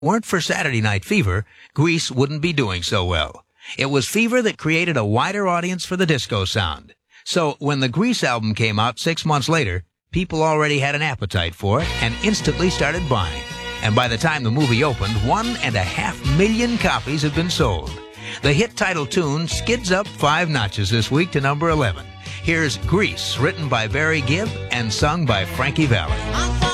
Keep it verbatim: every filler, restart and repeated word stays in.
weren't for Saturday Night Fever, Grease wouldn't be doing so well. It was Fever that created a wider audience for the disco sound. So when the Grease album came out six months later, people already had an appetite for it and instantly started buying. And by the time the movie opened, one and a half million copies had been sold. The hit title tune skids up five notches this week to number eleven. Here's Grease, written by Barry Gibb and sung by Frankie Valli.